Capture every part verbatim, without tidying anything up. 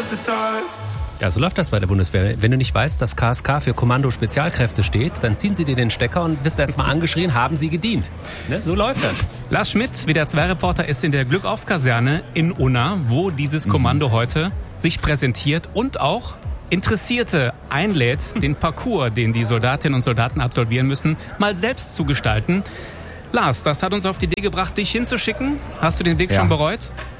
Ja, so läuft das bei der Bundeswehr. Wenn du nicht weißt, dass K S K für Kommando Spezialkräfte steht, dann ziehen sie dir den Stecker und wirst erst mal angeschrien, haben sie gedient. Ne? So läuft das. Lars Schmidt, W D R zwei Reporter, ist in der Glückauf-Kaserne in Unna, wo dieses Kommando mhm. heute sich präsentiert und auch Interessierte einlädt, den Parcours, den die Soldatinnen und Soldaten absolvieren müssen, mal selbst zu gestalten. Lars, das hat uns auf die Idee gebracht, dich hinzuschicken. Hast du den Weg ja. schon bereut?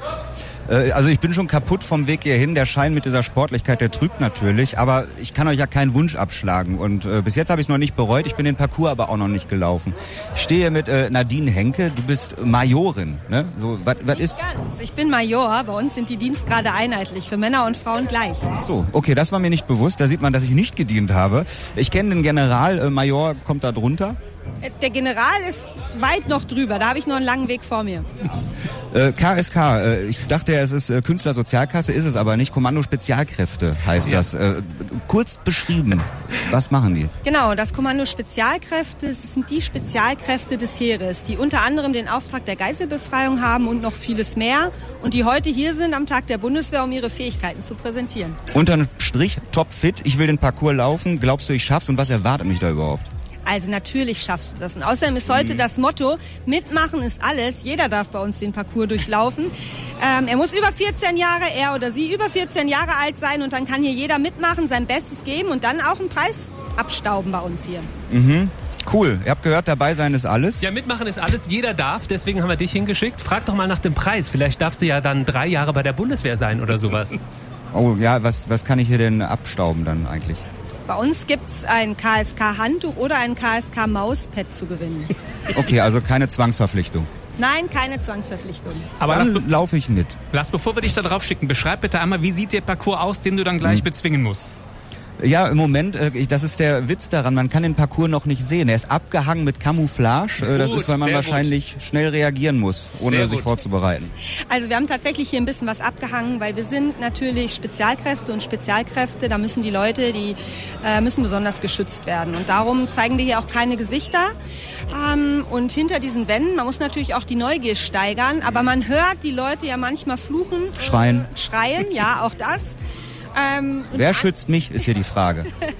Also ich bin schon kaputt vom Weg hierhin. Der Schein mit dieser Sportlichkeit, der trügt natürlich. Aber ich kann euch ja keinen Wunsch abschlagen. Und äh, bis jetzt habe ich es noch nicht bereut. Ich bin den Parcours aber auch noch nicht gelaufen. Ich stehe hier mit äh, Nadine Henke. Du bist Majorin, ne? So, was ist? Ganz. Ich bin Major. Bei uns sind die Dienstgrade einheitlich. Für Männer und Frauen gleich. So, okay, das war mir nicht bewusst. Da sieht man, dass ich nicht gedient habe. Ich kenne den General. Äh, Major kommt da drunter. Der General ist weit noch drüber. Da habe ich noch einen langen Weg vor mir. Äh, K S K, äh, ich dachte, es ist äh, Künstlersozialkasse, ist es aber nicht. Kommando Spezialkräfte heißt ja. das. Äh, kurz beschrieben, was machen die? Genau, das Kommando Spezialkräfte, das sind die Spezialkräfte des Heeres, die unter anderem den Auftrag der Geiselbefreiung haben und noch vieles mehr und die heute hier sind am Tag der Bundeswehr, um ihre Fähigkeiten zu präsentieren. Unterm Strich, topfit, ich will den Parcours laufen. Glaubst du, ich schaff's und was erwartet mich da überhaupt? Also natürlich schaffst du das. Und außerdem ist heute mhm. das Motto, mitmachen ist alles. Jeder darf bei uns den Parcours durchlaufen. Ähm, er muss über vierzehn Jahre, er oder sie über vierzehn Jahre alt sein und dann kann hier jeder mitmachen, sein Bestes geben und dann auch einen Preis abstauben bei uns hier. Mhm. Cool. Ihr habt gehört, dabei sein ist alles. Ja, mitmachen ist alles. Jeder darf. Deswegen haben wir dich hingeschickt. Frag doch mal nach dem Preis. Vielleicht darfst du ja dann drei Jahre bei der Bundeswehr sein oder sowas. Oh ja, was, was kann ich hier denn abstauben dann eigentlich? Bei uns gibt es ein K S K-Handtuch oder ein K S K-Mauspad zu gewinnen. Okay, also keine Zwangsverpflichtung. Nein, keine Zwangsverpflichtung. Aber dann laufe ich mit. Lars, bevor wir dich da drauf schicken, beschreib bitte einmal, wie sieht der Parcours aus, den du dann gleich hm. bezwingen musst? Ja, im Moment, äh, das ist der Witz daran, man kann den Parcours noch nicht sehen. Er ist abgehangen mit Camouflage. Äh, das gut, ist, weil man wahrscheinlich gut. schnell reagieren muss, ohne sehr sich gut. vorzubereiten. Also wir haben tatsächlich hier ein bisschen was abgehangen, weil wir sind natürlich Spezialkräfte und Spezialkräfte, da müssen die Leute, die äh, müssen besonders geschützt werden. Und darum zeigen wir hier auch keine Gesichter. Ähm, und hinter diesen Wänden, man muss natürlich auch die Neugier steigern, aber man hört die Leute ja manchmal fluchen. Schreien. Äh, schreien, ja, auch das. Ähm, Wer schützt mich, ist hier die Frage.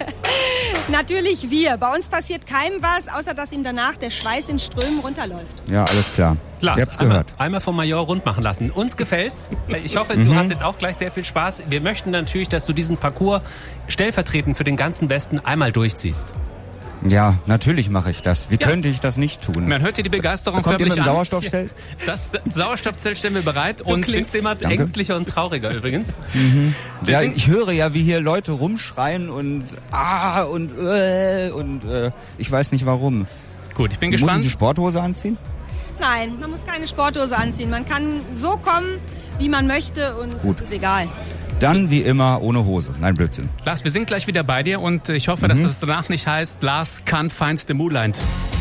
Natürlich wir. Bei uns passiert keinem was, außer dass ihm danach der Schweiß in Strömen runterläuft. Ja, alles klar. Lars, Ihr habt's einmal, gehört. einmal vom Major rund machen lassen. Uns gefällt's. Ich hoffe, mhm. du hast jetzt auch gleich sehr viel Spaß. Wir möchten natürlich, dass du diesen Parcours stellvertretend für den ganzen Westen einmal durchziehst. Ja, natürlich mache ich das. Wie ja. könnte ich das nicht tun? Man hört dir die Begeisterung Kommt förmlich ihr mit dem an. Sauerstoffzelt? Das Sauerstoffzelt stellen wir bereit. Du und klingst immer Danke. ängstlicher und trauriger übrigens. Mhm. Ja, ich höre ja, wie hier Leute rumschreien und ah und äh, und äh, ich weiß nicht warum. Gut, ich bin Muss gespannt. ich die Sporthose anziehen? Nein, man muss keine Sporthose anziehen. Man kann so kommen, wie man möchte und Gut. es ist egal. Dann wie immer ohne Hose. Nein, Blödsinn. Lars, wir sind gleich wieder bei dir und ich hoffe, mhm. dass es danach nicht heißt, Lars can't find the moonlight.